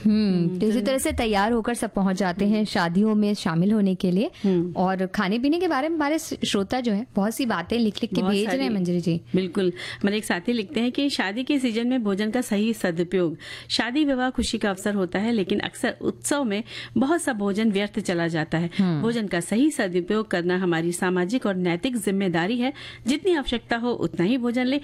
तो इसी तरह से तैयार होकर सब पहुंच जाते हैं शादियों में शामिल होने के लिए। और खाने पीने के बारे में हमारे श्रोता जो है बहुत सी बातें लिख लिख के बहुत भेज रहे हैं मंजरी जी। बिल्कुल, हमारे एक साथी लिखते हैं कि शादी के सीजन में भोजन का सही सदुपयोग। शादी विवाह खुशी का अवसर होता है, लेकिन अक्सर उत्सव में बहुत सा भोजन व्यर्थ चला जाता है। भोजन का सही सदुपयोग करना हमारी सामाजिक और नैतिक जिम्मेदारी है। जितनी आवश्यकता हो उतना ही भोजन ले,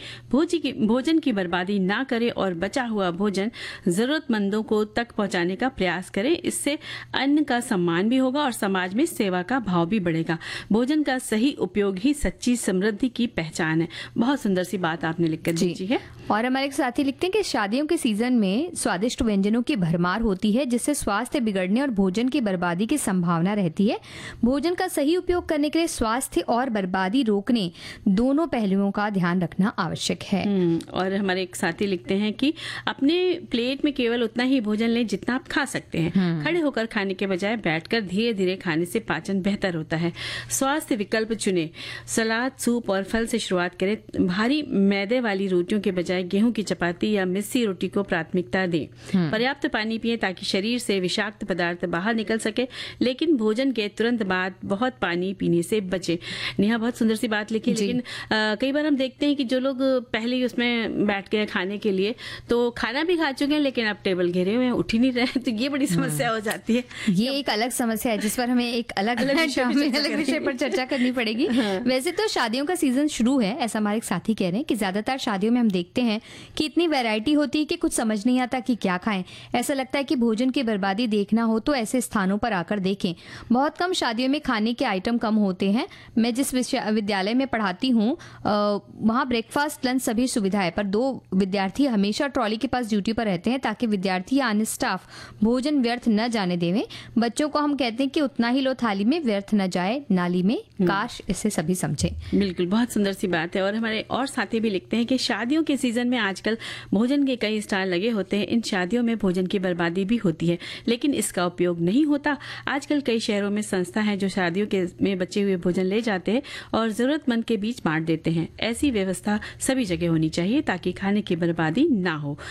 भोजन की बर्बादी ना करे और बचा हुआ भोजन जरूरतमंदों को तक पहुंचाने का प्रयास करें। इससे अन्न का सम्मान भी होगा और समाज में सेवा का भाव भी बढ़ेगा। भोजन का सही उपयोग ही सच्ची समृद्धि की पहचान है। बहुत सुंदर सी बात आपने लिखकर भेजी है। और हमारे एक साथी लिखते हैं कि शादियों के सीजन में स्वादिष्ट व्यंजनों की भरमार होती है, जिससे स्वास्थ्य बिगड़ने और भोजन की बर्बादी की संभावना रहती है। भोजन का सही उपयोग करने के लिए स्वास्थ्य और बर्बादी रोकने दोनों पहलुओं का ध्यान रखना आवश्यक है। और हमारे एक साथी लिखते हैं कि अपने प्लेट में केवल उतना ही भोजन लें जितना आप खा सकते हैं। खड़े होकर खाने के बजाय बैठकर धीरे धीरे खाने से पाचन बेहतर होता है। स्वास्थ्य विकल्प चुने, सलाद, सूप और फल से शुरुआत करें। भारी मैदे वाली रोटियों के बजाय गेहूं की चपाती या मिस्सी रोटी को प्राथमिकता दें। पर्याप्त पानी पिएं ताकि शरीर से विषाक्त पदार्थ बाहर निकल सके, लेकिन भोजन के तुरंत बाद बहुत पानी पीने से बचें। नेहा बहुत सुंदर सी बात लिखी, लेकिन कई बार हम देखते हैं कि जो लोग पहले ही उसमें बैठ गए खाने के लिए, तो खाना भी खा चुके हैं लेकिन अब टेबल घेरे हुए हैं, उठ ही नहीं रहे, तो ये बड़ी समस्या हो जाती है। ये एक अलग समस्या है जिस पर हमें एक अलग विषय पर चर्चा करनी पड़ेगी। वैसे तो शादियों का सीजन शुरू है, ऐसा हमारे एक साथी कह रहे हैं कि ज्यादातर शादियों में हम देखते हैं कि इतनी वैरायटी होती है कि कुछ समझ नहीं आता कि क्या खाएं। ऐसा लगता है कि भोजन की बर्बादी देखना हो तो ऐसे स्थानों पर आकर देखें। बहुत कम शादियों में खाने के आइटम कम होते हैं। मैं जिस विद्यालय में पढ़ाती हूँ वहाँ ब्रेकफास्ट लंच सभी सुविधा है, पर 2 विद्यार्थी हमेशा ट्रॉली के पास ड्यूटी पर रहते हैं ताकि विद्यार्थी या अन्य स्टाफ भोजन व्यर्थ न जाने देवें। बच्चों को हम कहते हैं कि उतना ही लो थाली में, व्यर्थ न जाए नाली में। काश इसे सभी समझे। बिल्कुल, बहुत सुंदर सी बात है। और हमारे और साथी भी लिखते हैं कि शादियों के सीजन में आजकल भोजन के कई स्टॉल लगे होते हैं। इन शादियों में भोजन की बर्बादी भी होती है, लेकिन इसका उपयोग नहीं होता। आजकल कई शहरों में संस्था है जो शादियों के में बचे हुए भोजन ले जाते हैं और जरूरतमंद के बीच बांट देते हैं। ऐसी व्यवस्था सभी जगह होनी चाहिए ताकि खाने की बर्बादी ना हो।